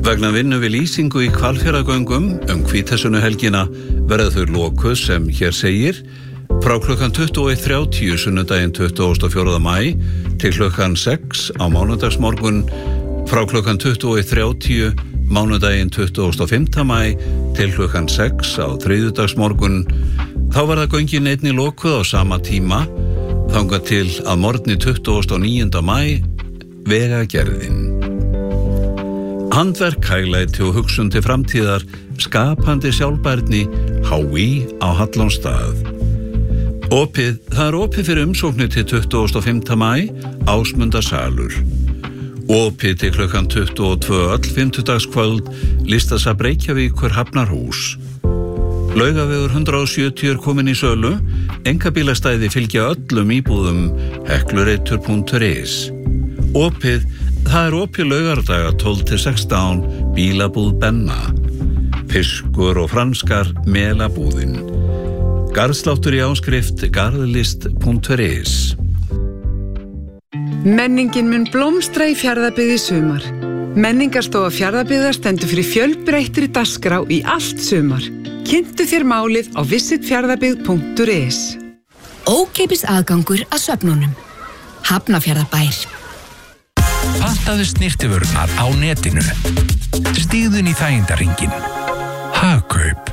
Vegna vinnu við lýsingu í Hvalfjarðargöngum Hvítasunnuhelgina verða þau lokuð sem hér segir frá klukkan 21:30 sunnudaginn 24. maí til klukkan 6 á mánudagsmorgun, frá klukkan 21:30 mánudaginn 25. maí til klukkan 6 á þriðjudagsmorgun. Þá verða göngin einnig lokuð á sama tíma þangað til að morgni 29. maí Vegagerðin. Handverk, hæglæti og hugsun til framtíðar, skapandi sjálfbærni, HÍ á Hallónsstað. Það opið fyrir umsóknir til 25. maí, Ásmundarsalur. Opið til klukkan 22 öll fimmtudagskvöld, Listasafn Reykjavíkur Hafnarhús. Laugavegur 170 komin í sölu, einkabílastæði fylgja öllum íbúðum, heklureitur.is. Það opið laugardaga 12-16, bílabúð Benna. Fiskur og franskar melabúðin. Garðsláttur í áskrift garðlist.is. Menningin mun blómstra í Fjarðabyggð í sumar. Menningarstofa Fjarðabyggðar stendur fyrir fjölbreyttri dagskrá í allt sumar. Kynntu þér málið á visitfjarðabyggð.is. Ókeypis aðgangur að söfnunum. Hafnarfjarðarbær. Pantaðu snyrtivörurnar á netinu. Stígðu í þægindarhringinn. Hagkaup.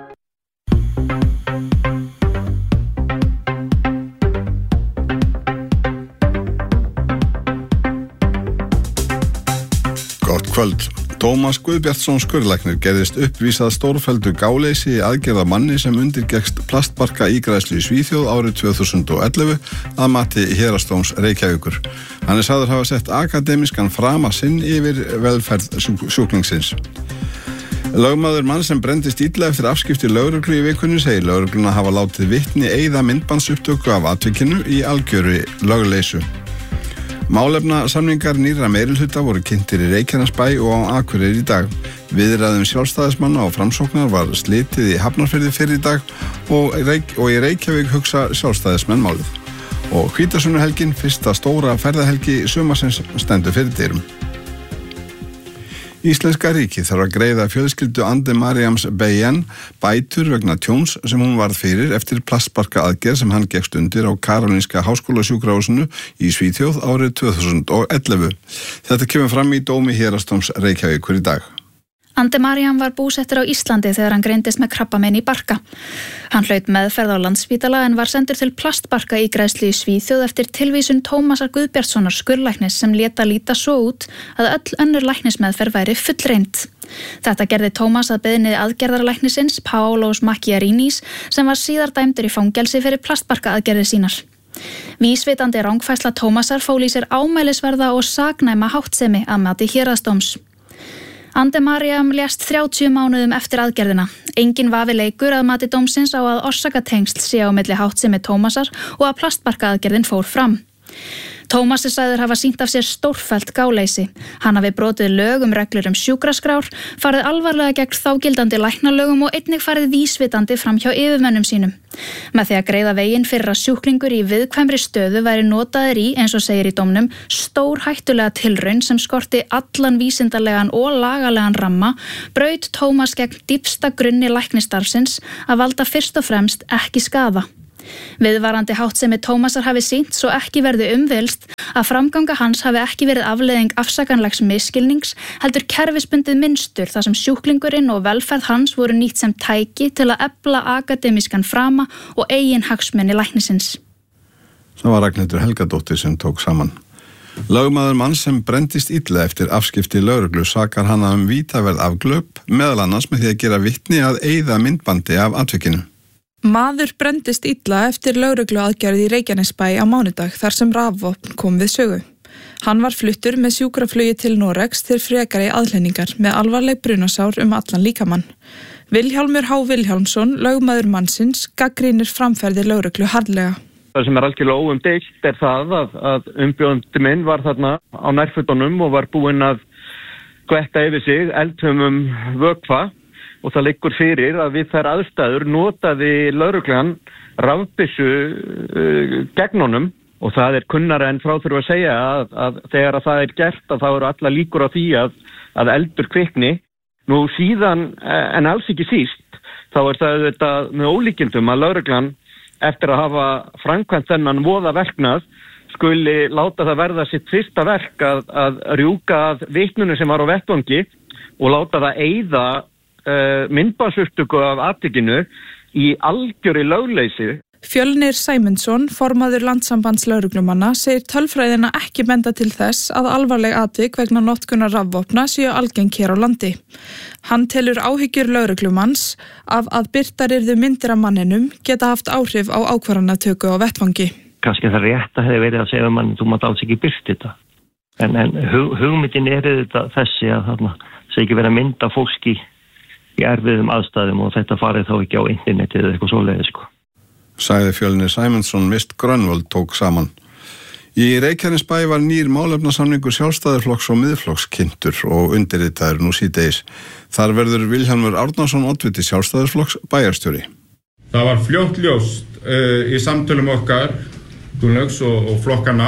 Gott kvöld. Tómas Guðbjartsson skurðlæknir gerðist uppvísað stórfelldu gáleysi í aðgerða manni sem undirgekkst plastbarka ígræðslu í Svíþjóð árið 2011 að mati Héraðsdóms Reykjavíkur. Hann sagður hafa sett akademískan frama sinn yfir velferð sjúklingsins. Lögmaður mann sem brenndist illa eftir afskipti lögreglu í vikunni segir lögregluna hafa látið vitni eyða myndbandsupptöku af atvikinu í algjöru lögleysu. Málefna samningar nýrra meirihluta voru kynntir í Reykjanesbæ og á Akureyri í dag. Viðræðum sjálfstæðismanna og framsóknar var slitið í Hafnarfirði fyrr í dag og í Reykjavík hugsa sjálfstæðismenn málið. Og Hvítasunnuhelgin, fyrsta stóra ferðahelgi sumarsins, stendur fyrir dyrum. Íslenska ríkið þarf að greiða fjölskyldu Ande Mariams Beyen bætur vegna tjóns sem hún varð fyrir eftir plastbarka aðgerð sem hann gekkst undir á Karolinska háskólasjúkrahúsinu í Svíþjóð árið 2011. Þetta kemur fram í dómi Héraðsdóms Reykjavíkur í dag. Ande Mariam var búsettur á Íslandi þegar hann greindist með krabbamein í barka. Hann hlaut meðferð á Landspítala en var sendur til plastbarka ígræðslu í Svíþjóð eftir tilvísun Tómasar Guðbjartssonar skurðlæknis sem léta líta svo út að öll önnur læknismeðferð væri fullreynd. Þetta gerði Tómas að beiðni aðgerðarlæknisins Paulos Macchiarinis sem var síðar dæmdur í fangelsi fyrir plastbarka aðgerðir sínar. Vísvitandi rangfærsla Tómasar fól í sér ámælisverða og saknæma háttsemi að mati Héraðsdóms. Ande Mariam lést 30 mánuðum eftir aðgerðina. Enginn vafi leikur að mati dómsins á að orsakatengsl sé á milli háttsemi Tómasar og að plastbarkaaðgerðin fór fram. Tómas er sagður hafa sýnt af sér stórfellt gáleysi. Hann hafi brotið lög reglur sjúkraskrár, farið alvarlega gegn þágildandi læknalögum og einnig farið vísvitandi fram hjá yfirmönnum sínum. Með því að greiða veginn fyrir að sjúklingur í viðkvæmri stöðu væri notaður í, eins og segir í dómnum, stórhættulega tilraun sem skorti allan vísindalegan og lagalegan ramma, braut Tómas gegn dýpsta grunni læknistarfsins að valda fyrst og fremst ekki skaða. Viðvarandi háttsemi Tómasar hafi sýnt svo ekki verði umvilst að framganga hans hafi ekki verið afleiðing afsakanlegs misskilnings, heldur kerfisbundið mynstur þar sem sjúklingurinn og velferð hans voru nýtt sem tæki til að efla akademískan frama og eigin hagsmuni læknisins. Það var Ragnhildur Helgadóttir sem tók saman. Lögmaður mann sem brenndist illa eftir afskipti lögreglu sakar hana vítaverð afglöp, meðal annars með því að gera vitni að eyða myndbandi af atvikinu. Maður brenndist illa eftir lögregluaðgerð í Reykjanesbæ á mánudag þar sem rafvopn kom við sögu. Hann var fluttur með sjúkraflugi til Noregs til frekari aðhlynningar með alvarleg brunasár allan líkamann. Vilhjálmur H. Vilhjálmsson, lögmaður mannsins, gagnrýnir framferði lögreglu harðlega. Það sem algjörlega óumdeilt það að umbjóðandi minn var þarna á nærfötunum og var búinn að skvetta yfir sig eldhumum vökva. Og það liggur fyrir að við þær aðstæður notaði lögreglan rafbyssu gegn honum og það kunnara en frá þurfa að segja að þegar að það gert að þá eru alla líkur á því að eldur kvikni. Nú síðan, en alls ekki síst, þá það auðvitað með ólíkindum að lögreglan eftir að hafa framkvæmt þennan voða verknað skuli láta það verða sitt fyrsta verk að rjúka að vitnunum sem var á vettvangi og láta það eyða myndbandsupptöku af atvikinu í algjöru lögleysi. Fjölnir Sæmundsson, formaður Landssambands lögreglumanna, segir tölfræðina ekki benda til þess að alvarleg atvik vegna notkunar rafvopna séu algeng hér á landi. Hann telur áhyggjur lögreglumanns af að birtar yrðu myndir af manninum geta haft áhrif á ákvarðanatöku á vettvangi. Kannski það rétt að hefði verið að segja mann, þú mátt alls ekki byrta þetta. En hugmyndin þetta þessi að þarna sé ekki verið að mynda fólki í erfiðum aðstæðum og þetta farið þá ekki á internetið eða eitthvað svoleiðis sko. Sagði Fjölnir Sæmundsson, Mist Grönvold tók saman. Í Reykjanesbæ var nýr málefnasamningur Sjálfstæðisflokks og Miðflokks kynntur og undirritaður nú síðdegis. Þar verður Vilhjálmur Árnason oddviti Sjálfstæðisflokks bæjarstjóri. Það var fljótt ljóst í samtölum okkar, Gunnlaugs og flokkana,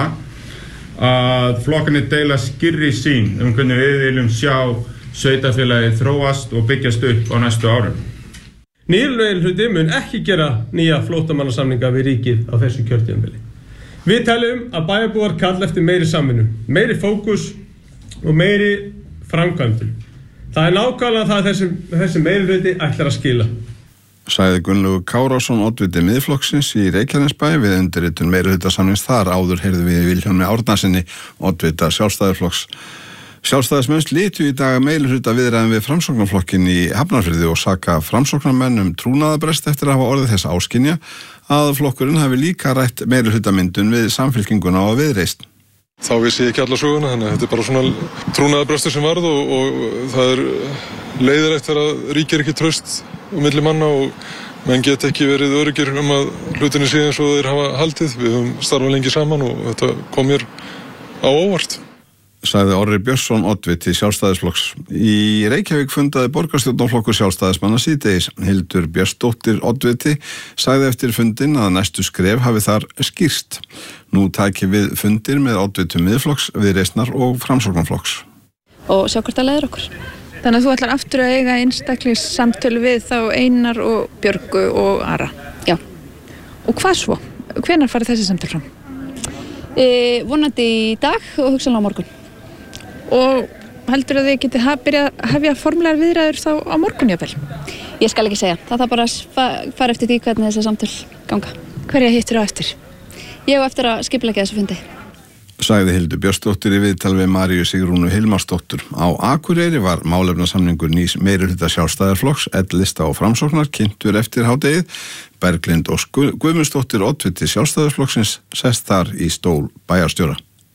að flokkarnir deila skýrri sýn hvernig við viljum sjá sveitarfélagið þróast og byggjast upp á næstu árum. Meirihluti mun ekki gera nýja flóttamannasamninga við ríkið á þessu kjörtímabili. Við teljum að bæjarbúar kalla eftir meiri samvinnu, meiri fókus og meiri framkvæmdum. Það nákvæmlega það þessi meirihluti ætlar að skila. Sagði Gunnlaugur Kárason, oddviti Miðflokksins í Reykjanesbæ við undirritun meirihlutasamnings þar. Áður heyrðu við Vilhjálmi Árnasyni, oddvita Sjálfstæðisflokks. Sjálfstæðismenn litu í dag meirihluta viðræðum við Framsóknarflokkin í Hafnarfirði og saka framsóknarmenn trúnaðarbrest eftir að hafa orðið þess áskynja að flokkurinn hafi líka rætt meirihlutamyndun við Samfylkinguna og Viðreisn. Þá vissi ég ekki alla söguna, þannig að þetta bara svona trúnaðarbrestur sem varð og það leiðilegt þegar ríkir ekki traust á milli manna og menn get ekki verið öruggir að hlutinni sé eins og þeir hafa haldið. Við höfum starfað lengi saman og þetta kom mér á óvart. Sagði Orri Björnsson, oddviti Sjálfstæðisflokks. Í Reykjavík fundaði borgarstjórnarflokkur Sjálfstæðismanna síðdegis. Hildur Björnsdóttir, oddviti, sagði eftir fundin að næstu skref hafi þar skýrst. Nú taki við fundir með oddvitum Miðflokks, Viðreisnar og Framsóknarflokks. Og sjá hvort það leiðir okkur. Þannig að þú ætlar aftur að eiga einstaklis samtölu við þá Einar og Björgu og Ara. Já. Og hvað svo? Hvenær farið þessi samtöl fram? Vonandi í dag og hugsanlega á morgun. Og heldur að þið geti hefja formlegar viðræður þá á morgun jáfnvel? Ég skal ekki segja. Það þarf bara að fara eftir því hvernig þessi samtöl ganga. Hverja hittir á eftir? Ég á eftir að skipuleggja þessu fundi. Sagði Hildur Björnsdóttir í viðtal við Maríu Sigrúnu Hilmarsdóttur. Á Akureyri var málefnasamningur nýs meirihluta Sjálfstæðisflokks, L-lista og Framsóknar kynntur eftir hádegið. Berglind og Guðmundsdóttir, oddviti Sjálfstæðisflokksins, sest þar í stól bæjarstjóra.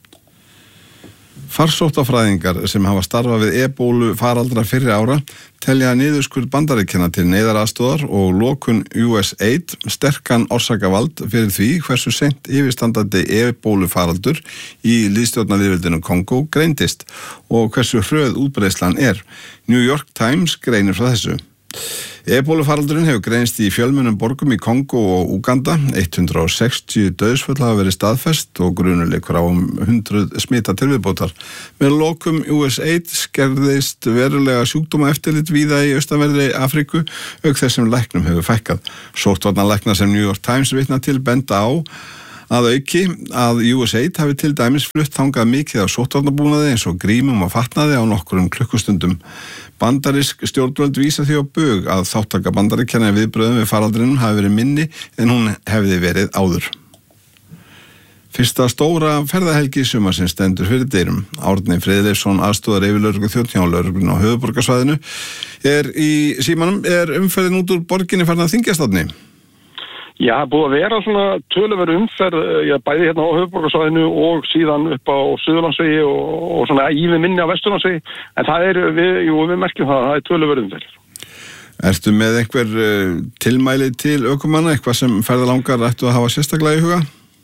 Farsóttafræðingar sem hafa starfað við ebólu faraldra fyrri ára telja niðurskurð Bandaríkjanna til neyðaraðstoðar og lokun USAID sterkan orsakavald fyrir því hversu seint yfirstandandi ebólu faraldur í lýðstjórnarlýðveldinu Kongó greindist og hversu hröð útbreiðslan er. New York Times greinir frá þessu. Ebólufaraldurinn hefur greinst í fjölmennum borgum í Kongó og Úganda. 160 dauðsföll hafa verið staðfest og grunuleikur á 100 smita til viðbótar. Með lokum USAID skerðist verulega sjúkdóma eftirlit víða í austanverðri Afríku, auk þess sem læknum hefur fækkað. Sóttvarnalæknar sem New York Times vitna til benda á að auki að USAID hafi til dæmis flutt þangað mikið af sóttvarnabúnaði eins og grímum og fatnaði á nokkrum klukkustundum. Bandarísk stjórnvöld vísa því á bug að þáttaka Bandaríkjanna í viðbröðum við faraldrinum hafi verið minni en hún hefði verið áður. Fyrsta stóra ferðahelgi sumarsins stendur fyrir dyrum. Árni Friðleifsson, aðstoðar yfirlögregluþjónn hjá lögreglunni á höfuðborgarsvæðinu, í símanum. Er umferðin út úr borginni farin að þyngjast þarna? Já, búið að vera svona töluverð umferð, bæði hérna á höfuðborgarsvæðinu og síðan upp á Suðurlandsvegi og svona ívið minni á Vesturlandsvegi, en það við merkjum það er töluverð umferð. Ertu með einhver tilmæli til ökumanna, eitthvað sem ferðalangar ættu að hafa sérstaklega í huga?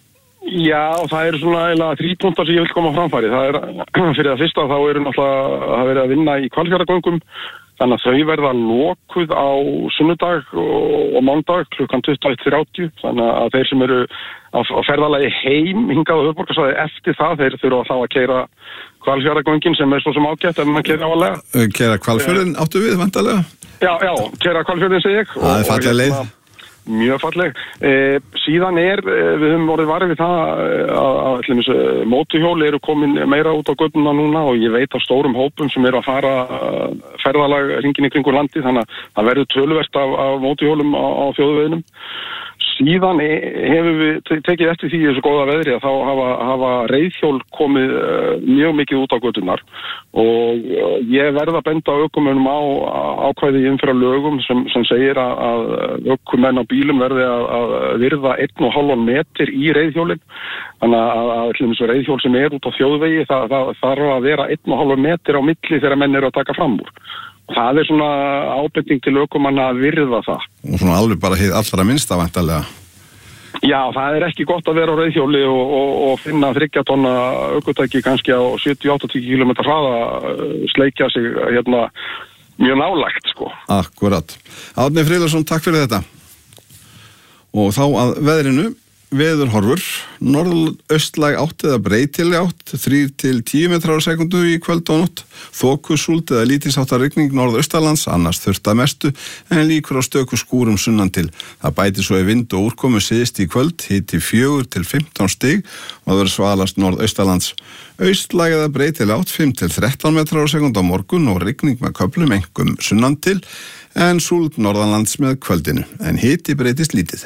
Já, það eru svona eiginlega 3 punktar sem ég vil koma framfæri. Það fyrir það fyrsta þá eru náttúrulega að vera að vinna í Hvalfjarðargöngum. Þannig að þau verða lokuð á sunnudag og mánudag klukkan 21:30. Þannig að þeir sem eru á ferðalagi heim hingað á höfuðborgarsvæði eftir það, þeir þurfa þá að keyra Hvalfjarðargöngin sem svo sem ágætt ef maður keyra álega. Keyra Hvalfjörðin áttu við, vantarlega? Já, keyra Hvalfjörðin segi ég. Það er falleg leið. Mjög falleg. Síðan við höfum orðið varið við það að mótuhjól eru komin meira út á götuna núna og ég veit á stórum hópum sem eru að fara ferðalag hringinn í kringur landi, þannig að það verður töluvert af mótuhjólum á þjóðveginum. Síðan hefur við tekið eftir því þessu góða veðri að þá hafa reiðhjól komið mjög mikið út á götunar og ég verð að benda ökumönnum á ákvæði í umferðarlögum sem segir að ökumenn á bílum verði að virða 1,5 meter í reiðhjólin. Þannig að reiðhjól sem út á þjóðvegi það þarf að vera 1,5 meter á milli þegar menn eru að taka fram úr. Það svona ábending til ökumanna að virða það. Og svona alveg bara hið allra minnsta væntanlega. Já, það ekki gott að vera á reiðhjóli og finna 3 tonna ökutæki kannski á 70-80 km hraða sleikja sig mjög nálægt, sko. Akkurat. Árni Friðlarsson, takk fyrir þetta. Og þá að veðrinu. Veðurhorfur, norðaustlæg átt eða breytileg átt, 3-10 metrar á sekundu í kvöld og nótt, þokusúld eða lítilsháttar rigning norðaustalands, annars þurft að mestu, en líkur á stöku skúrum sunnan til. Það bæti svo í vind og úrkomu syðst í kvöld, hiti 4-15 stig og það verður svalast norðaustalands. Austlæg eða breytileg átt, 5-13 metrar á sekundu á morgun og rigning með köflum einkum sunnan til, en súld norðanlands með kvöldinu, en hiti breytist lítið.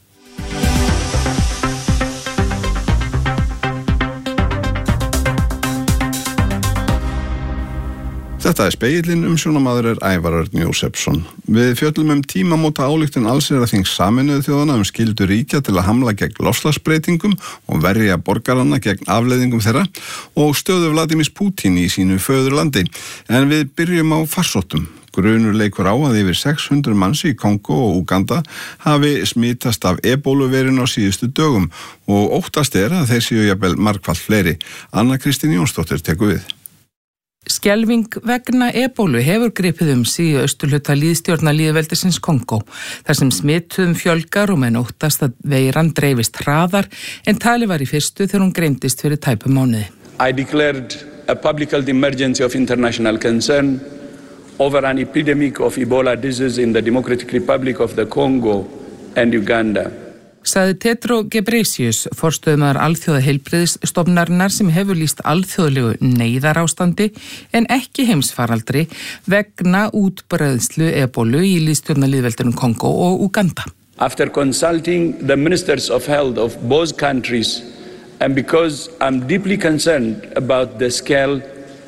Þetta Spegillinn, umsjónamaður Ævar Örn Jósefsson. Við fjöllum tímamóta ályktun allsherjarþings Sameinuðu þjóðanna skyldu ríkja til að hamla gegn loftslagsbreytingum og verja borgaranna gegn afleiðingum þeirra og stöðu Vladimírs Pútín í sínu föðurlandi. En við byrjum á farsóttum. Grunur leikur á að yfir 600 manns í Kongo og Uganda hafi smitast af ebóluveirinu á síðustu dögum og óttast að þeir séu jafnvel margfalt fleiri. Anna Kristín Jónsdóttir tekur við. Skelfing vegna ebólu hefur gripið sig í austurhluta lýðstjórnar lýðveldisins Kongó, þar sem smituðum fjölgar og menn óttast að veiran dreifist hraðar en talið var í fyrstu þegar hún greindist fyrir tæpum mánuði. I declared a public health emergency of international concern over an epidemic of Ebola disease in the Democratic Republic of the Congo and Uganda. Sagði Tedro Ghebreyesus, forstöðumaður alþjóðaheilbrigðisstofnunarinnar sem hefur lýst alþjóðlegu neyðarástandi en ekki heimsfaraldri vegna útbreiðslu ebólu í lýðstjórnar lýðveldinum Kongo og Uganda. After consulting the ministers of health of both countries and because I'm deeply concerned about the scale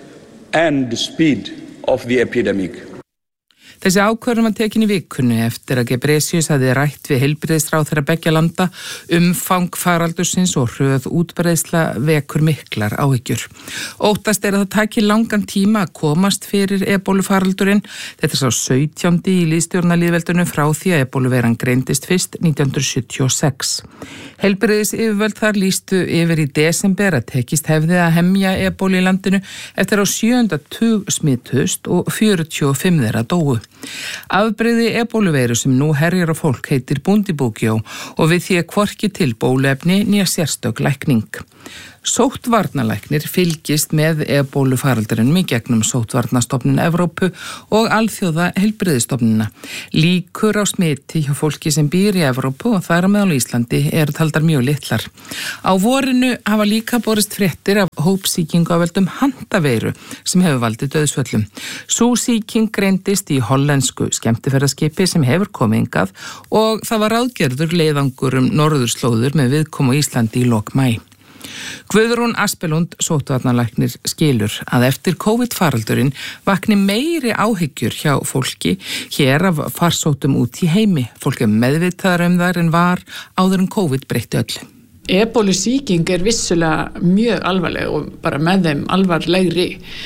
and speed of the epidemic. Þessi ákvörðun var tekin í vikunni eftir að Ghebreyesus hafði rætt við heilbrigðisráðherra beggja landa umfang faraldursins og hröð útbreiðsla vekur miklar áhyggjur. Óttast að það taki langan tíma að komast fyrir ebólufaraldurinn. Þetta sá 17. í lýðstjórnarlýðveldunum frá því að ebóluveiran greindist fyrst 1976. Heilbrigðisyfirvöld þar lýstu yfir í desember að tekist hefði að hemja ebólu í landinu eftir á 7. tug smituðust og 45 þeirra dóu. Afbrigði ebóluveiru sem nú herjar á fólk heitir bundibúgjó og við því að hvorki til bóluefni né sérstök lækning. Sóttvarnalæknir fylgist með ebólufaraldrinum í gegnum Sóttvarnastofnun Evrópu og Alþjóða heilbrigðisstofnunina. Líkur á smiti hjá fólki sem býr í Evrópu og þar meðal Íslandi eru taldar mjög litlar. Á vorinu hafa líka borist fréttir af hópsýkingu af völdum handaveiru sem hefur valdið dauðsföllum. Sú sýking greindist í hollensku skemmtiferðaskipi sem hefur komið hingað og það var ráðgerður leiðangur norðurslóður með viðkomu á Íslandi í lok maí. Guðrún Aspelund, sóttvarnalæknir, skilur að eftir COVID-faraldurinn vakni meiri áhyggjur hjá fólki hér af farsóttum út í heimi. Fólk meðvitaðar þær en var áður en COVID breytti öllu. Ebólusýking vissulega mjög alvarleg og bara með þeim alvarlegri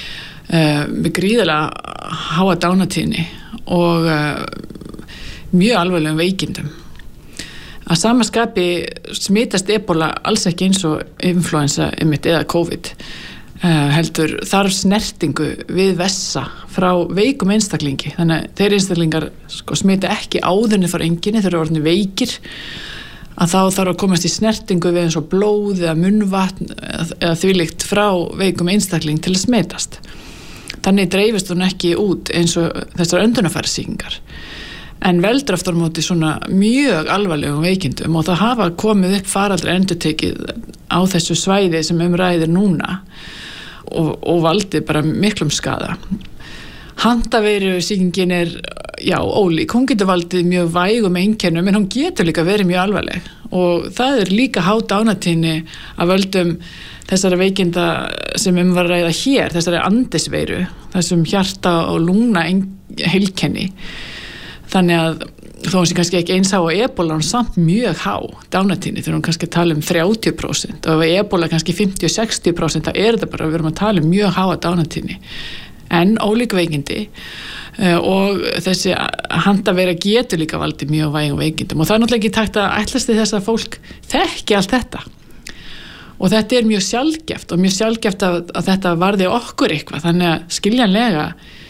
með gríðarlega háa dánatíðni og mjög alvarlegum veikindum. Að samaskapi smitast ebola alls ekki eins og influensa eða COVID. Heldur þarf snertingu við vessa frá veikum einstaklingi. Þannig að þeir einstaklingar smita ekki áðurni frá enginni, þeir eru orðnir veikir, að þá þarf að komast í snertingu við eins og blóð eða munnvatn eða þvílíkt frá veikum einstakling til að smitast. Þannig dreifist hún ekki út eins og þessar öndunarfærasýkingar. En veldur aftur á móti svona mjög alvarlegum veikindum og það hafa komið upp faraldri endurtekið á þessu svæði sem ræðir núna og valdið bara miklum skaða. Handaveirusýkingin ólík. Hún getur valdið mjög vægum einkennum en hún getur líka verið mjög alvarleg og það líka há dánatíðni af völdum þessara veikinda sem var að ræða hér, þessari andisveiru, þessum hjarta og lungna heilkenni. Þannig að þó hún sé kannski ekki eins á að ebola hún samt mjög há dánatíðni þegar hún kannski tala 30% og ef ebola kannski 50-60% það þetta bara, við erum að tala mjög háa dánatíðni. En ólík veikindi og þessi handaveira getur líka valdið mjög vægum veikindum og það náttúrulega ekki takt að ætlast til þess að fólk þekki allt þetta. Og þetta mjög sjaldgæft og mjög sjaldgæft að þetta varði okkur eitthvað, þannig að skiljanlega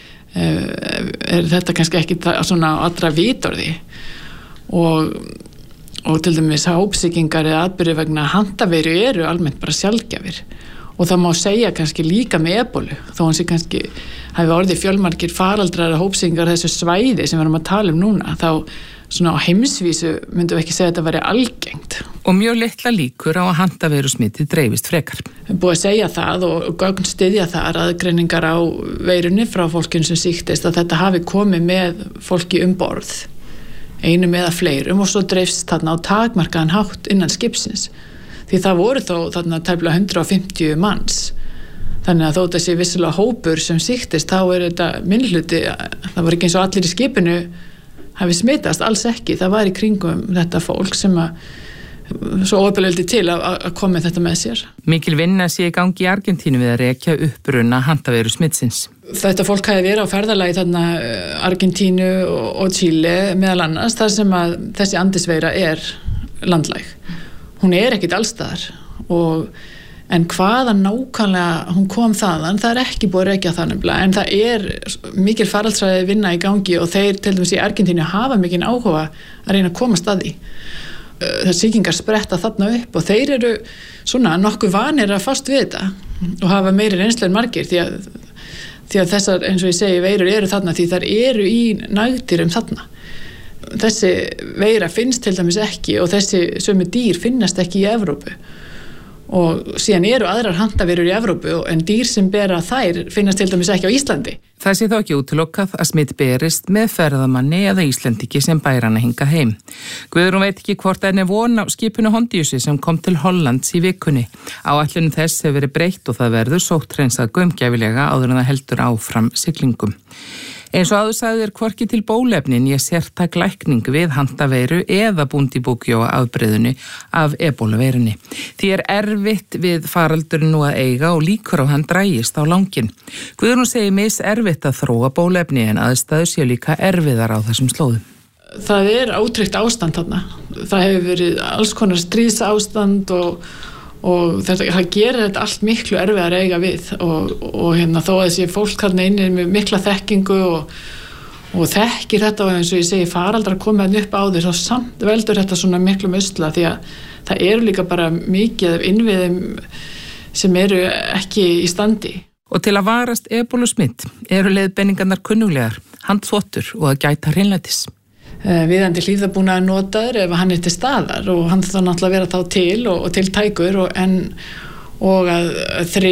þetta kannski ekki svona allra vitorði og til dæmis hópsýkingar eða atburðir vegna handaveiru eru almennt bara sjaldgæfir og það má segja kannski líka með ebólu þó hann sé kannski hafi orðið fjölmargir faraldrar hópsýkingar þessu svæði sem við erum að tala núna þá svona á heimsvísu myndum við ekki segja að þetta væri algengt. Og mjög litla líkur á að handaveirusmitið dreifist frekar. Búið að segja það og gögn styðja þar aðgreiningar á veirunni frá fólkinu sem sýktist að þetta hafi komið með fólki borð, einum eða fleirum og svo dreifst þarna á takmarkaðan hátt innan skipsins. Því það voru þó þarna tæplega 150 manns. Þannig að þó þessi vissilega hópur sem sýktist þá þetta minnhluti, það var ekki eins og allir í skipinu hafi smitast, alls ekki. Það var í kringum þetta fólk sem svo óöfnildi til að koma þetta með sér. Mikil vinna sé í gangi í Argentínu við að rekja uppruna handaveirusmitsins. Þetta fólk hafi verið á ferðalagi þarna Argentínu og Chile meðal annars, þar sem að þessi andisveira landlæg. Hún ekkit allstaðar en hvaða nákvæmlega hún kom þaðan, það ekki búið að rekja það nefnilega, en það mikil faraldsræði vinna í gangi og þeir til dæmis í Argentínu hafa mikinn áhuga að reyna að komast að því. Þessar sýkingar spretta þarna upp og þeir eru svona nokkuð vanir að fást við þetta og hafa meiri reynslu en margir því að þessar, eins og ég segi, veirur eru þarna því þær eru í nagdýrum þarna. Þessi veira finnst til dæmis ekki og þessi sömu dýr finnast ekki í Evrópu. Og síðan eru aðrar handaveirur í Evrópu en dýr sem bera þær finnast til dæmis ekki á Íslandi. Það sé þó ekki útilokað að smitt berist með ferðamanni eða Íslendingi sem bæri hann að hinga heim. Guðrún veit ekki hvort von á skipinu Hondiusi sem kom til Hollands í vikunni. Áætlunum þess hefur verið breytt og það verður sóttrensað gaumgæfilega áður en það heldur áfram siglingum. Eins og áður sagði hvorki til bólefnin ég sértak lækning við handaveiru eða búndibúkjóa afbreyðinu af ebólaveirunni. Því erfitt við faraldurinn nú að eiga og líkur á hann drægist á langinn. Guðrún segir erfitt að þróa bólefni en aðstæður séu líka erfiðar á þessum slóðum. Það ótryggt ástand þarna. Það hefur verið alls konar stríðsástand og það gerir þetta allt miklu erfiðar að eiga við og þó að þessi fólk þarna inni með mikla þekkingu og þekkir þetta og eins og ég segi faraldrar komið hann upp á því þá samt veldur þetta svona miklu usla því að það líka bara mikið af innviðum sem ekki í standi. Og til að varast ebólusmitt leiðbeiningarnar kunnuglegar, handþvottur og að gæta hreinlætis. Viðandi hlífðarbúnaður notaður ef hann til staðar og hann þá náttúrulega vera þá til og til tækur og að